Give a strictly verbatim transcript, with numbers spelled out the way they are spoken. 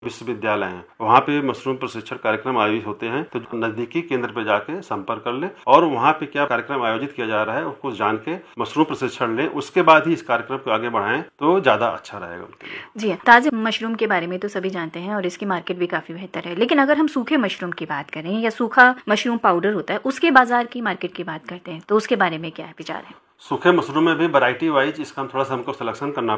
विश्वविद्यालय हैं, वहाँ पे मशरूम प्रशिक्षण कार्यक्रम आयोजित होते हैं। तो नजदीकी केंद्र पे जाके संपर्क कर ले और वहाँ पे क्या कार्यक्रम आयोजित किया जा रहा है उसको जान के मशरूम प्रशिक्षण लें, उसके बाद ही इस कार्यक्रम को आगे बढ़ाएं तो ज्यादा अच्छा रहेगा उनके लिए। जी, ताजे मशरूम के बारे में तो सभी जानते हैं और इसकी मार्केट भी काफी बेहतर है, लेकिन अगर हम सूखे मशरूम की बात करें या सूखा मशरूम पाउडर होता है उसके बाजार की मार्केट की बात करते हैं तो उसके बारे में क्या विचार है? सूखे मशरूम में भी वैरायटी वाइज इसका थोड़ा सा हमको सिलेक्शन करना